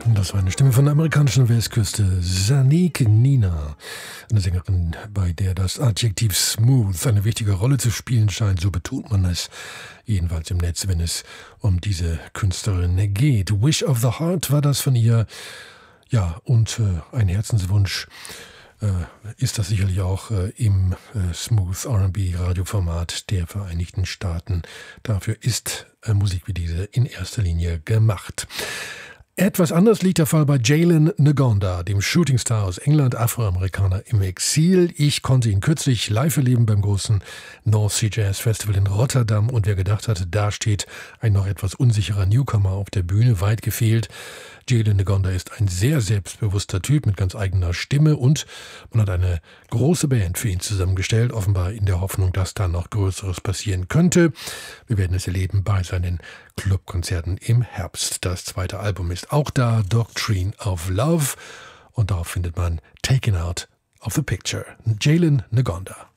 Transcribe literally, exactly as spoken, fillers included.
Das war eine Stimme von der amerikanischen Westküste, Zanik Nina, eine Sängerin, bei der das Adjektiv smooth eine wichtige Rolle zu spielen scheint, so betont man es jedenfalls im Netz, wenn es um diese Künstlerin geht. Wish of the Heart war das von ihr, ja, und äh, ein Herzenswunsch äh, ist das sicherlich auch äh, im äh, Smooth R and B Radioformat der Vereinigten Staaten. Dafür ist äh, Musik wie diese in erster Linie gemacht. Etwas anders liegt der Fall bei Jalen Ngonda, dem Shootingstar aus England, Afroamerikaner im Exil. Ich konnte ihn kürzlich live erleben beim großen North Sea Jazz Festival in Rotterdam und wer gedacht hatte, da steht ein noch etwas unsicherer Newcomer auf der Bühne, weit gefehlt. Jalen Ngonda ist ein sehr selbstbewusster Typ mit ganz eigener Stimme und man hat eine große Band für ihn zusammengestellt, offenbar in der Hoffnung, dass da noch Größeres passieren könnte. Wir werden es erleben bei seinen Clubkonzerten im Herbst. Das zweite Album ist auch da, Doctrine of Love, und darauf findet man Taken Out of the Picture. Jalen Ngonda.